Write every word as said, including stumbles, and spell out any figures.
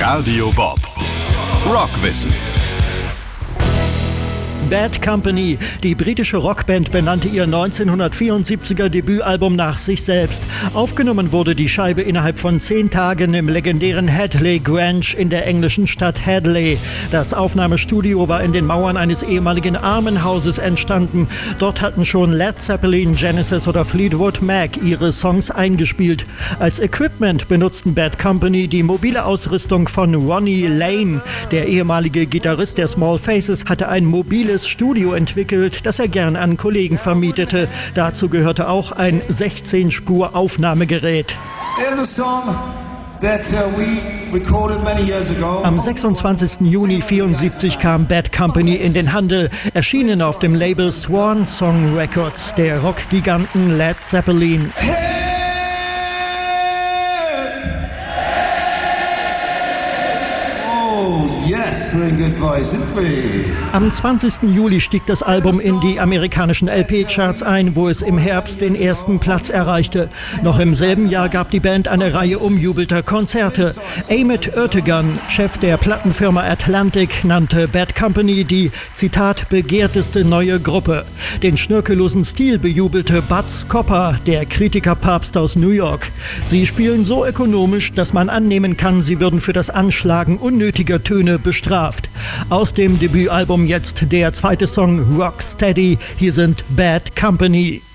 Radio Bob. Rockwissen. Bad Company, die britische Rockband, benannte ihr neunzehnhundertvierundsiebziger Debütalbum nach sich selbst. Aufgenommen wurde die Scheibe innerhalb von zehn Tagen im legendären Hadley Grange in der englischen Stadt Hadley. Das Aufnahmestudio war in den Mauern eines ehemaligen Armenhauses entstanden. Dort hatten schon Led Zeppelin, Genesis oder Fleetwood Mac ihre Songs eingespielt. Als Equipment benutzten Bad Company die mobile Ausrüstung von Ronnie Lane. Der ehemalige Gitarrist der Small Faces hatte ein mobiles Studio entwickelt, das er gern an Kollegen vermietete. Dazu gehörte auch ein sechzehn Spur Aufnahmegerät. Am sechsundzwanzigsten Juni vierundsiebzig kam Bad Company in den Handel, erschienen auf dem Label Swan Song Records der Rockgiganten Led Zeppelin. Yes, very good voice, isn't we? Am zwanzigsten Juli stieg das Album in die amerikanischen L P-Charts ein, wo es im Herbst den ersten Platz erreichte. Noch im selben Jahr gab die Band eine Reihe umjubelter Konzerte. Amit Ertegun, Chef der Plattenfirma Atlantic, nannte Bad Company die, Zitat, begehrteste neue Gruppe. Den schnörkellosen Stil bejubelte Butz Copper, der Kritikerpapst aus New York. Sie spielen so ökonomisch, dass man annehmen kann, sie würden für das Anschlagen unnötiger Töne bestraft. Aus dem Debütalbum jetzt der zweite Song Rocksteady. Hier sind Bad Company.